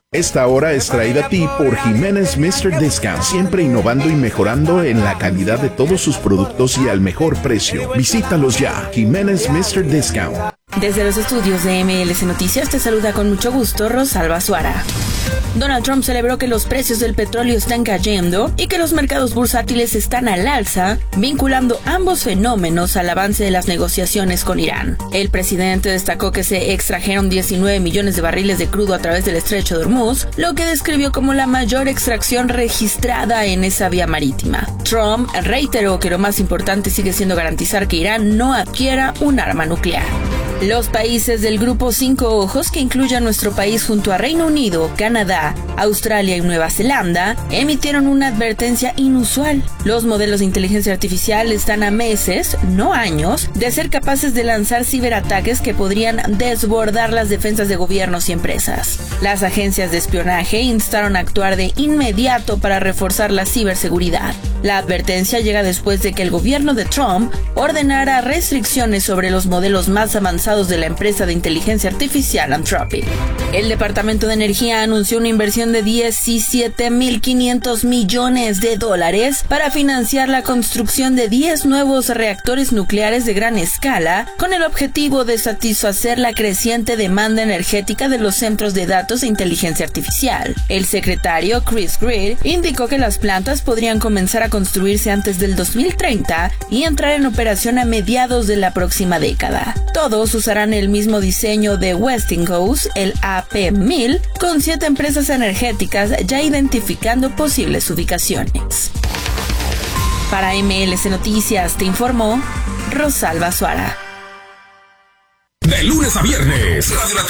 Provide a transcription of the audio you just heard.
Esta hora es traída a ti por Jiménez Mr. Discount, siempre innovando y mejorando en la calidad de todos sus productos y al mejor precio. Visítalos ya, Jiménez Mr. Discount. Desde los estudios de MLS Noticias te saluda con mucho gusto Rosalba Suara. Donald Trump celebró que los precios del petróleo están cayendo y que los mercados bursátiles están al alza, vinculando ambos fenómenos al avance de las negociaciones con Irán. El presidente destacó que se extrajeron 19 millones de barriles de crudo a través del estrecho de Hormuz, lo que describió como la mayor extracción registrada en esa vía marítima. Trump reiteró que lo más importante sigue siendo garantizar que Irán no adquiera un arma nuclear. Los países del Grupo 5 Ojos, que incluye a nuestro país junto a Reino Unido, Canadá, Australia y Nueva Zelanda, emitieron una advertencia inusual. Los modelos de inteligencia artificial están a meses, no años, de ser capaces de lanzar ciberataques que podrían desbordar las defensas de gobiernos y empresas. Las agencias de espionaje instaron a actuar de inmediato para reforzar la ciberseguridad. La advertencia llega después de que el gobierno de Trump ordenara restricciones sobre los modelos más avanzados de la empresa de inteligencia artificial Anthropic. El Departamento de Energía anunció una inversión de $17.500 millones para financiar la construcción de 10 nuevos reactores nucleares de gran escala, con el objetivo de satisfacer la creciente demanda energética de los centros de datos de inteligencia artificial. El secretario Chris Greer indicó que las plantas podrían comenzar a construirse antes del 2030 y entrar en operación a mediados de la próxima década. Todos usarán el mismo diseño de Westinghouse, el AP1000, con 7 empresas energéticas ya identificando posibles ubicaciones. Para MLS Noticias te informó Rosalba Suara. De lunes a viernes,